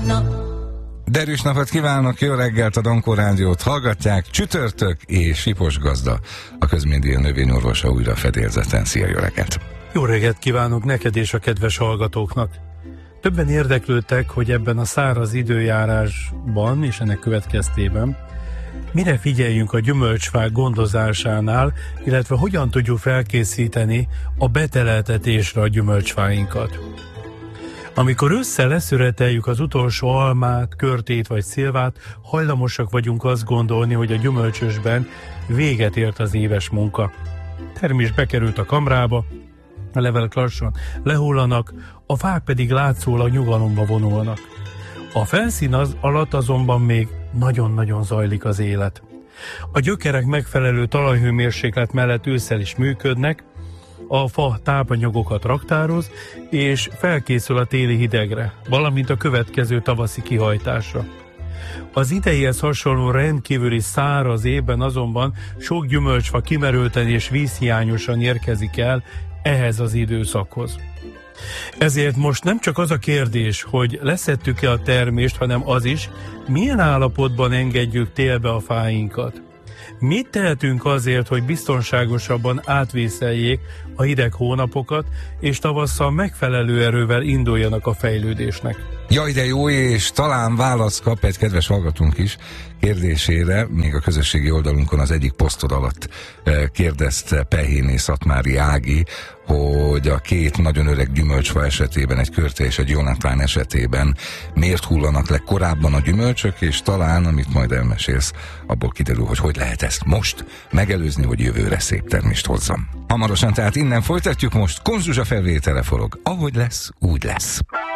Derűs napot kívánok, jó reggelt, a Dankó Rádiót hallgatják, csütörtök és Sipos Gazda, a Közmédia növényorvosa újra fedélzeten. Szia, jó reggelt! Jó reggelt kívánok neked és a kedves hallgatóknak! Többen érdeklődtek, hogy ebben a száraz időjárásban és ennek következtében mire figyeljünk a gyümölcsfák gondozásánál, illetve hogyan tudjuk felkészíteni a beteleltetésre a gyümölcsfáinkat. Amikor ősszel leszüreteljük az utolsó almát, körtét vagy szilvát, hajlamosak vagyunk azt gondolni, hogy a gyümölcsösben véget ért az éves munka. Termés bekerült a kamrába, a levelek lassan lehullanak, a fák pedig látszólag nyugalomba vonulnak. A felszín alatt azonban még nagyon-nagyon zajlik az élet. A gyökerek megfelelő talajhőmérséklet mellett ősszel is működnek, a fa tápanyagokat raktároz, és felkészül a téli hidegre, valamint a következő tavaszi kihajtásra. Az ideihez hasonló rendkívüli száraz évben azonban sok gyümölcsfa kimerülten és vízhiányosan érkezik el ehhez az időszakhoz. Ezért most nem csak az a kérdés, hogy leszedtük-e a termést, hanem az is, milyen állapotban engedjük télbe a fáinkat. Mit tehetünk azért, hogy biztonságosabban átvészeljék a hideg hónapokat, és tavasszal megfelelő erővel induljanak a fejlődésnek? Jaj, de jó, és talán választ kap egy kedves hallgatónk is kérdésére, még a közösségi oldalunkon az egyik posztod alatt kérdezte Pehéné Szatmári Ági, hogy a két nagyon öreg gyümölcsfa esetében, egy Körte és egy Jonathan esetében miért hullanak le korábban a gyümölcsök, és talán, amit majd elmesélsz, abból kiderül, hogy lehet ezt most megelőzni, hogy jövőre szép termést hozzam. Hamarosan tehát innen folytatjuk, most Konz Zsuzsa felvétele forog. Ahogy lesz, úgy lesz.